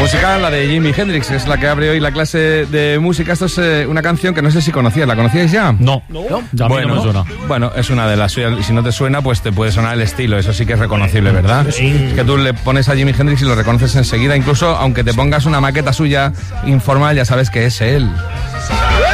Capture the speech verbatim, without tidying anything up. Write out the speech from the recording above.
música, la de Jimi Hendrix, es la que abre hoy la clase de música. Esto es eh, una canción que no sé si conocías. ¿La conocíais ya? No, no. Ya bueno, no me suena. Bueno, es una de las suyas. Y si no te suena, pues te puede sonar el estilo. Eso sí que es reconocible, ¿verdad? Sí. Que tú le pones a Jimi Hendrix y lo reconoces enseguida. Incluso aunque te pongas una maqueta suya informal, ya sabes que es él.